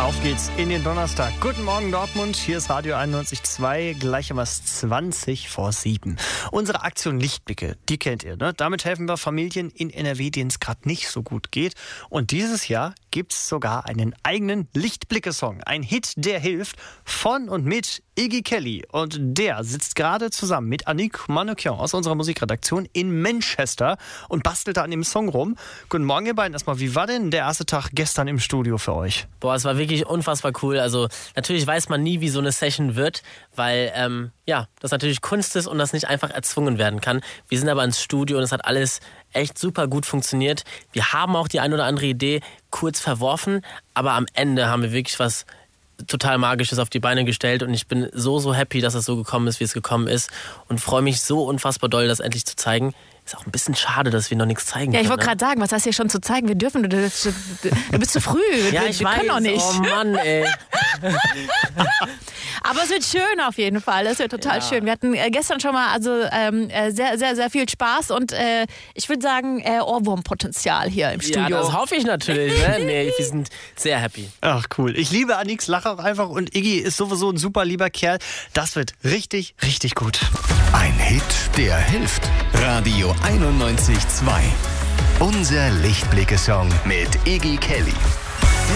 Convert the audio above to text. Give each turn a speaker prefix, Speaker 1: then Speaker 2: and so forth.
Speaker 1: Auf geht's in den Donnerstag. Guten Morgen Dortmund, hier ist Radio 91.2, gleich um 7:20. Unsere Aktion Lichtblicke, die kennt ihr, ne? Damit helfen wir Familien in NRW, denen es gerade nicht so gut geht. Und dieses Jahr gibt's sogar einen eigenen Lichtblicke-Song. Ein Hit, der hilft, von und mit Iggy Kelly. Und der sitzt gerade zusammen mit Annick Manoukian aus unserer Musikredaktion in Manchester und bastelt da an dem Song rum. Guten Morgen ihr beiden. Erstmal, wie war denn der erste Tag gestern im Studio für euch?
Speaker 2: Boah, es war wirklich unfassbar cool. Also natürlich weiß man nie, wie so eine Session wird, weil das natürlich Kunst ist und das nicht einfach erzwungen werden kann. Wir sind aber ins Studio und es hat alles echt super gut funktioniert. Wir haben auch die ein oder andere Idee kurz verworfen, aber am Ende haben wir wirklich was total Magisches auf die Beine gestellt und ich bin so happy, dass es so gekommen ist, wie es gekommen ist und freue mich so unfassbar doll, das endlich zu zeigen. Ist auch ein bisschen schade, dass wir noch nichts zeigen können.
Speaker 3: Ja, ich wollte gerade sagen, was hast du hier schon zu zeigen? Wir dürfen, du bist zu früh.
Speaker 2: Ja, ich weiß.
Speaker 3: Können noch nicht.
Speaker 2: Oh Mann, ey.
Speaker 3: Aber es wird schön auf jeden Fall. Es wird total schön. Wir hatten gestern schon mal sehr viel Spaß und ich würde sagen Ohrwurmpotenzial hier im Studio.
Speaker 2: Ja, das hoffe ich natürlich. Ne? Nee, wir sind sehr happy.
Speaker 1: Ach cool. Ich liebe Annicks Lache auch einfach und Iggy ist sowieso ein super lieber Kerl. Das wird richtig, richtig gut.
Speaker 4: Ein Hit, der hilft. Radio 91.2. Unser Lichtblicke-Song mit Iggy Kelly.